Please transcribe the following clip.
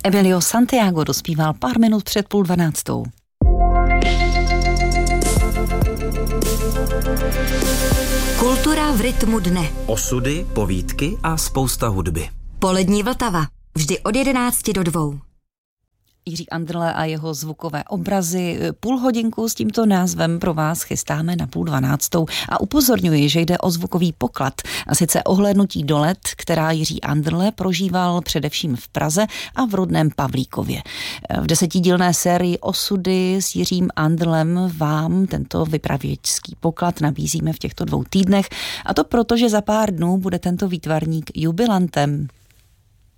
Emilio Santiago dospíval pár minut před 11:30. Kultura v rytmu dne. Osudy, povídky a spousta hudby. Polední Vltava. Vždy od 11 do 2. Jiří Andrle a jeho zvukové obrazy. Půl hodinku s tímto názvem pro vás chystáme na 11:30 a upozorňuji, že jde o zvukový poklad, a sice ohlédnutí do let, která Jiří Andrle prožíval především v Praze a v rodném Pavlíkově. V 10dílné sérii Osudy s Jiřím Andrlem vám tento vypravěčský poklad nabízíme v těchto 2 týdnech, a to proto, že za pár dnů bude tento výtvarník jubilantem.